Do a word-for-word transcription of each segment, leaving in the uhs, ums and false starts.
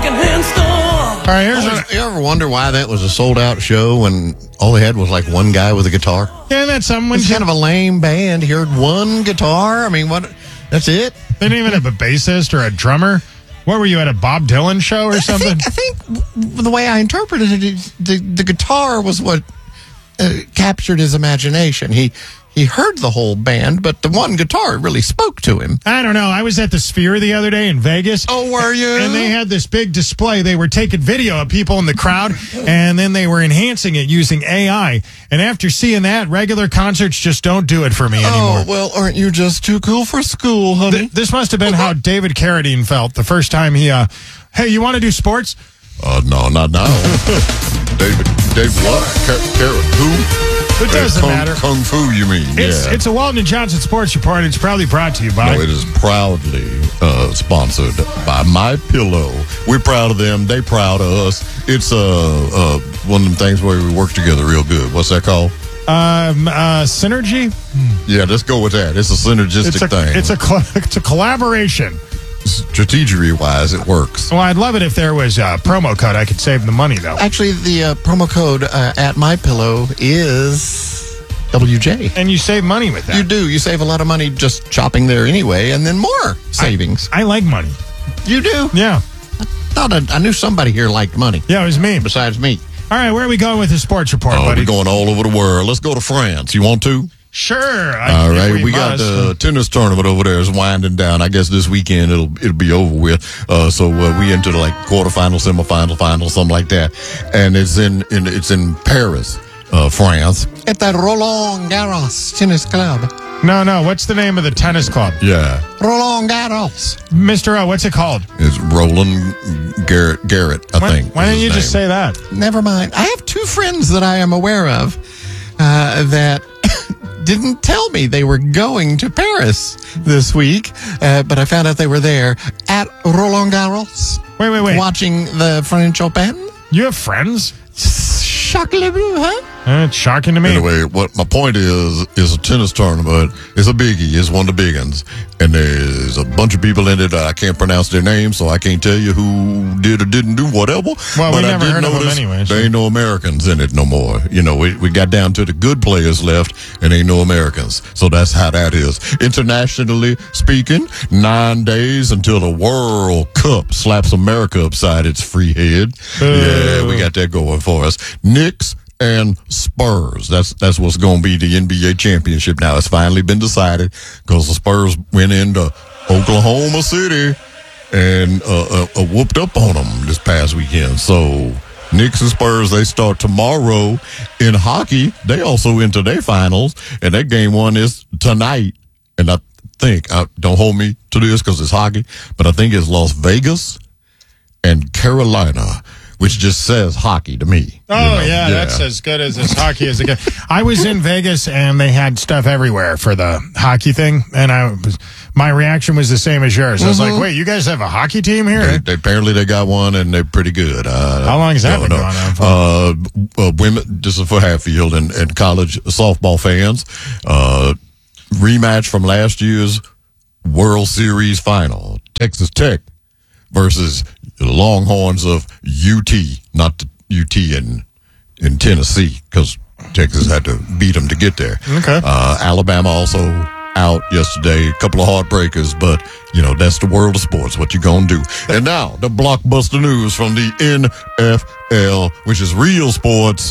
secondhand store. All right, here's Oh, a, you ever wonder why that was a sold-out show when all they had was like one guy with a guitar? yeah, that's something. When It's kind of a lame band. You heard one guitar. I mean, what? That's it. They didn't even have a bassist or a drummer. What were you at, a Bob Dylan show or I something? think, I think w- the way I interpreted it, is the the guitar was what uh, captured his imagination. He he heard the whole band, but the one guitar really spoke to him. I don't know. I was at the Sphere the other day in Vegas. Oh, were you? And they had this big display. They were taking video of people in the crowd, and then they were enhancing it using A I. And after seeing that, regular concerts just don't do it for me anymore. Oh, well, aren't you just too cool for school, honey? Th- this must have been how David Carradine felt the first time he, uh, hey, you want to do sports? Uh, no, not now. David, David, what? Car- Carrot, who? It doesn't kung, matter. Kung Fu, you mean? It's, yeah. it's a Walton and Johnson Sports Report. It's proudly brought to you by... No, it is proudly uh, sponsored by My Pillow. We're proud of them. They proud of us. It's uh, uh, one of them things where we work together real good. What's that called? Um, uh, Synergy? Yeah, let's go with that. It's a synergistic It's a, thing. it's a, cl- it's a collaboration. Strategy-wise, it works. Well, I'd love it if there was a promo code. I could save the money, though. Actually, the uh, promo code uh, at MyPillow is W J. And you save money with that. You do. You save a lot of money just shopping there anyway, and then more savings. I like money. You do? Yeah. Thought I, I knew somebody here liked money Yeah, it was me. besides me. All right, where are we going with the sports report, Oh, buddy? we're going all over the world. Let's go to France. You want to? Sure. I, All if right, we, we, got must. the tennis tournament over there is winding down. I guess this weekend it'll it'll be over with. Uh, so uh, we into the, like quarterfinal, semifinal, final, something like that. And it's in, in it's in Paris, uh, France. At the Roland Garros Tennis Club. No, no. What's the name of the tennis club? Yeah, Roland Garros. Mister O, what's it called? it's Roland Garrett. Garrett, I Why, think. why is didn't you his just name. say that? Never mind. I have two friends that I am aware of uh, that didn't tell me they were going to Paris this week, uh, but I found out they were there at Roland Garros Wait, wait, wait. watching the French Open. You have friends? Chocolat bleu, huh? Uh, it's shocking to me. Anyway, what my point is, is a tennis tournament. It's a biggie. It's one of the big ones. And there's a bunch of people in it. I can't pronounce their names, so I can't tell you who did or didn't do whatever. Well, we but I never did heard of them notice anyway, so- There ain't no Americans in it no more. You know, we, we got down to the good players left, and ain't no Americans. So that's how that is. Internationally speaking, nine days until the World Cup slaps America upside its free head. Yeah, we got that going for us. Knicks and Spurs. That's that's what's going to be the N B A championship now. It's finally been decided because the Spurs went into Oklahoma City and uh, uh, uh, whooped up on them this past weekend. So Knicks and Spurs, they start tomorrow. In hockey, they also into their finals, and that game one is tonight. And I think, uh, don't hold me to this because it's hockey, but I think it's Las Vegas and Carolina, which just says hockey to me. Oh, You know? yeah, that's as good as this hockey as it gets. I was in Vegas, and they had stuff everywhere for the hockey thing, and I was, my reaction was the same as yours. I was like, wait, you guys have a hockey team here? They, they, apparently they got one, and they're pretty good. Uh, How long has that been no, going on for? Uh, uh, women, this is for Hatfield and, and college softball fans. Uh, rematch from last year's World Series final. Texas Tech versus the Longhorns of U T, not the U T in in Tennessee, because Texas had to beat them to get there. Okay. Uh, Alabama also out yesterday. A couple of heartbreakers, but, you know, that's the world of sports. What you gonna do? And now, the blockbuster news from the N F L, which is real sports.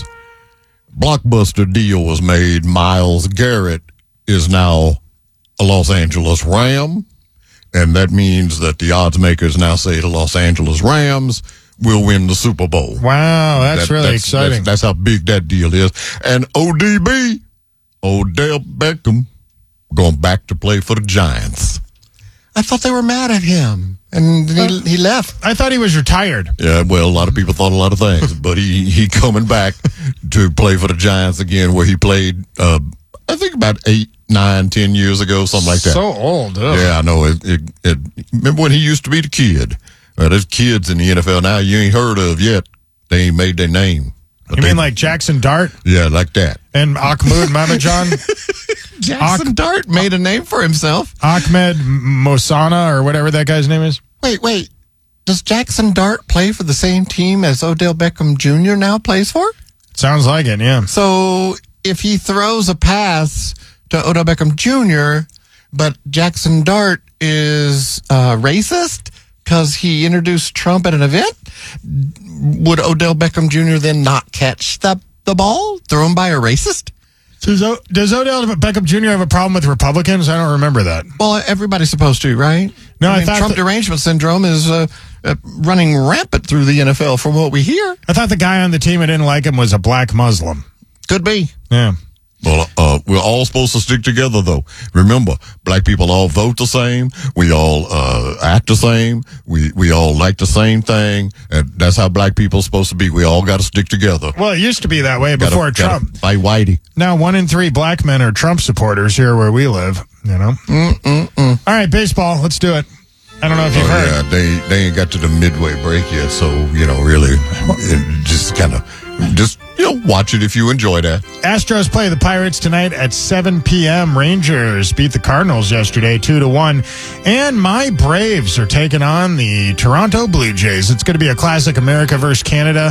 Blockbuster deal was made. Myles Garrett is now a Los Angeles Ram. And that means that the odds makers now say the Los Angeles Rams will win the Super Bowl. Wow, that's That- really that's, exciting. That's, that's how big that deal is. And O D B, Odell Beckham, going back to play for the Giants. I thought they were mad at him, and he, he left. I thought he was retired. Yeah, well, a lot of people thought a lot of things, but he he coming back to play for the Giants again, where he played, uh, I think about eight, nine, ten years ago, something like that. So old. Ugh. Yeah, I know. It, it, it, remember when he used to be the kid? Uh, there's kids in the N F L now you ain't heard of yet. They ain't made their name. But You they- mean like Jackson Dart Yeah, like that. and Ahmed Mamajan? Jackson Dart made a name for himself. Ahmed Mosana or whatever that guy's name is? Wait, wait. does Jackson Dart play for the same team as Odell Beckham Junior now plays for? Sounds like it, yeah. So if he throws a pass to Odell Beckham Junior, but Jackson Dart is uh, racist because he introduced Trump at an event, would Odell Beckham Junior then not catch the, the ball thrown by a racist? Does, o- does Odell Beckham Junior have a problem with Republicans? I don't remember that. Well, everybody's supposed to, right? No, I I mean, thought Trump that- derangement syndrome is uh, uh, running rampant through the N F L from what we hear. I thought the guy on the team I didn't like him was a black Muslim. Could be. Yeah. Well, uh, we're all supposed to stick together, though. Remember, black people all vote the same. We all uh, act the same. We we all like the same thing, and that's how black people are supposed to be. We all got to stick together. Well, it used to be that way Gotta- before gotta Trump. Fight Whitey. Now, one in three black men are Trump supporters here where we live, you know? Mm-mm-mm. All right, baseball. Let's do it. I don't know if you've Oh, heard. yeah, they they ain't got to the midway break yet, so you know, really, it just kind of just you know, watch it if you enjoy that. Astros play the Pirates tonight at seven p.m. Rangers beat the Cardinals yesterday two to one. And my Braves are taking on the Toronto Blue Jays. It's going to be a classic America versus Canada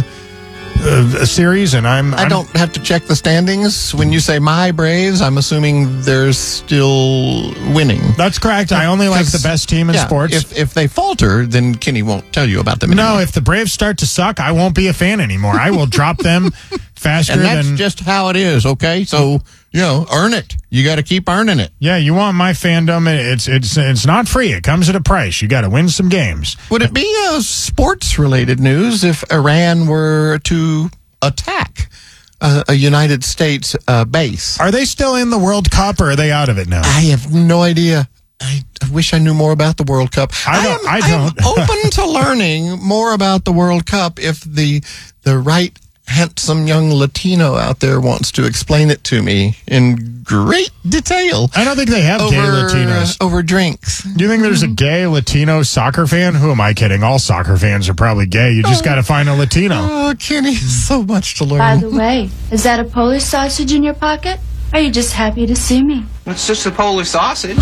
uh, a series, and I'm, I I'm don't have to check the standings. When you say my Braves, I'm assuming they're still winning. That's correct. I only like the best team in Yeah, sports. If if they falter, then Kenny won't tell you about them no, anymore. if the Braves start to suck, I won't be a fan anymore. I will drop them faster And that's than... just how it is, okay? So, you know, earn it. You got to keep earning it. Yeah, you want my fandom. It's it's it's not free. It comes at a price. You got to win some games. Would it be uh, sports-related news if Iran were to attack uh, a United States uh, base? Are they still in the World Cup, or are they out of it now? I have no idea. I, I wish I knew more about the World Cup. I don't- am, I don't. I'm open to learning more about the World Cup if the the right handsome young Latino out there wants to explain it to me in great detail. I don't think they have gay over, Latinos. uh, over drinks. Do you think there's a gay Latino soccer fan? Who am I kidding? All soccer fans are probably gay. You just got to find a Latino. Oh, Kenny, so much to learn. By the way, is that a Polish sausage in your pocket? Or are you just happy to see me? It's just a Polish sausage.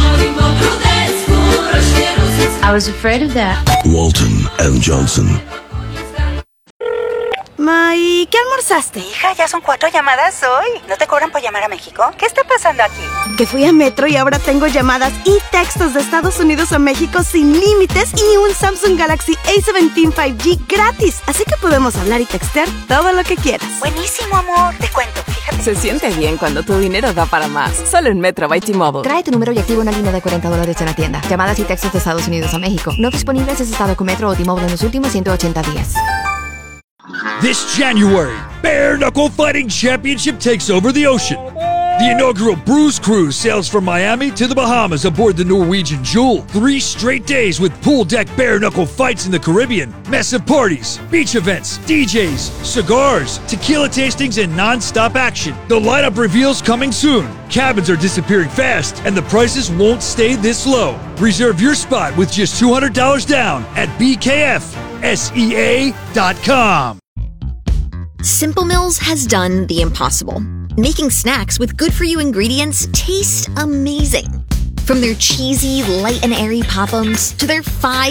I was afraid of that. Walton and Johnson. Ma, ¿y qué almorzaste? Hija, ya son cuatro llamadas hoy. ¿No te cobran por llamar a México? ¿Qué está pasando aquí? Que fui a Metro y ahora tengo llamadas y textos de Estados Unidos a México sin límites y un Samsung Galaxy A diecisiete cinco G gratis. Así que podemos hablar y textear todo lo que quieras. Buenísimo, amor. Te cuento, fíjate. Se siente bien cuando tu dinero da para más. Solo en Metro by T-Mobile. Trae tu número y activa una línea de cuarenta dólares en la tienda. Llamadas y textos de Estados Unidos a México. No disponibles si has estado con Metro o T-Mobile en los últimos ciento ochenta días. This January, Bare Knuckle Fighting Championship takes over the ocean. The inaugural Bruise Cruise sails from Miami to the Bahamas aboard the Norwegian Jewel. Three straight days with pool deck bare knuckle fights in the Caribbean, massive parties, beach events, D Js, cigars, tequila tastings, and non-stop action. The lineup reveals coming soon. Cabins are disappearing fast, and the prices won't stay this low. Reserve your spot with just two hundred dollars down at B K F S E A dot com. Simple Mills has done the impossible, making snacks with good-for-you ingredients taste amazing. From their cheesy, light and airy Pop-Ums to their five